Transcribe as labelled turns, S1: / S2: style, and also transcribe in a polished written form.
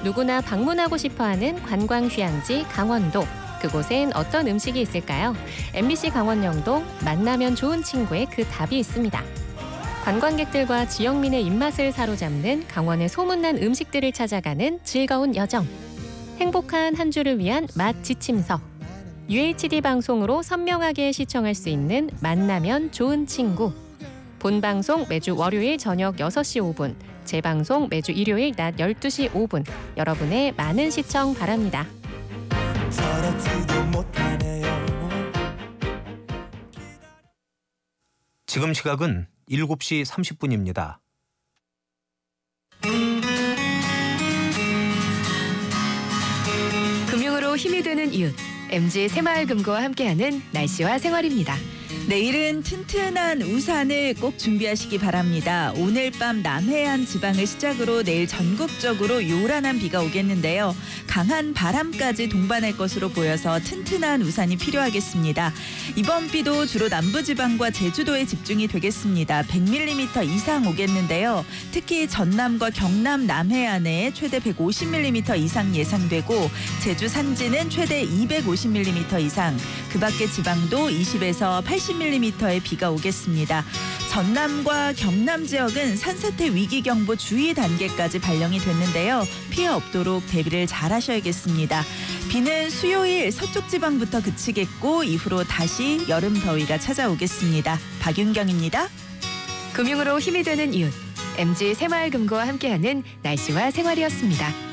S1: 누구나 방문하고 싶어하는 관광휴양지 강원도. 그곳엔 어떤 음식이 있을까요? MBC 강원영동 만나면 좋은 친구의 그 답이 있습니다. 관광객들과 지역민의 입맛을 사로잡는 강원의 소문난 음식들을 찾아가는 즐거운 여정. 행복한 한 주를 위한 맛 지침서. UHD 방송으로 선명하게 시청할 수 있는 만나면 좋은 친구. 본방송 매주 월요일 저녁 6시 5분, 재방송 매주 일요일 낮 12시 5분. 여러분의 많은 시청 바랍니다.
S2: 지금 시각은 7시 30분입니다.
S1: 금융으로 힘이 되는 이웃, MG 새마을금고와 함께하는 날씨와 생활입니다.
S3: 내일은 튼튼한 우산을 꼭 준비하시기 바랍니다. 오늘 밤 남해안 지방을 시작으로 내일 전국적으로 요란한 비가 오겠는데요. 강한 바람까지 동반할 것으로 보여서 튼튼한 우산이 필요하겠습니다. 이번 비도 주로 남부지방과 제주도에 집중이 되겠습니다. 100mm 이상 오겠는데요. 특히 전남과 경남 남해안에 최대 150mm 이상 예상되고 제주 산지는 최대 250mm 이상, 그 밖의 지방도 20에서 80mm의 비가 오겠습니다. 전남과 경남 지역은 산사태 위기경보 주의 단계까지 발령이 됐는데요. 피해 없도록 대비를 잘 하셔야겠습니다. 비는 수요일 서쪽 지방부터 그치겠고 이후로 다시 여름 더위가 찾아오겠습니다. 박윤경입니다.
S1: 금융으로 힘이 되는 이웃, MG 새마을금고와 함께하는 날씨와 생활이었습니다.